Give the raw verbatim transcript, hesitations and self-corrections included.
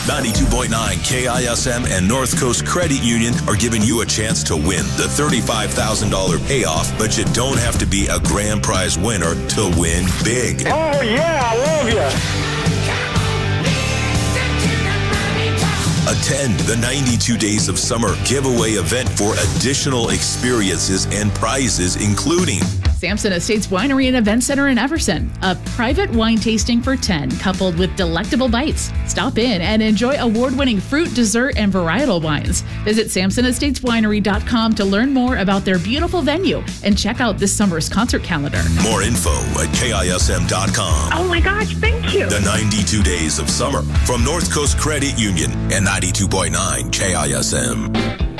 ninety-two point nine K I S M and North Coast Credit Union are giving you a chance to win the thirty-five thousand dollars payoff, but you don't have to be a grand prize winner to win big. Oh, yeah, I love you. Attend the ninety-two Days of Summer giveaway event for additional experiences and prizes, including Sampson Estates Winery and Event Center in Everson, a private wine tasting for ten, coupled with delectable bites. Stop in and enjoy award-winning fruit, dessert, and varietal wines. Visit Sampson Estates Winery dot com to learn more about their beautiful venue and check out this summer's concert calendar. More info at K I S M dot com. Oh my gosh, thank you. The ninety-two Days of Summer from North Coast Credit Union and ninety-two point nine K I S M.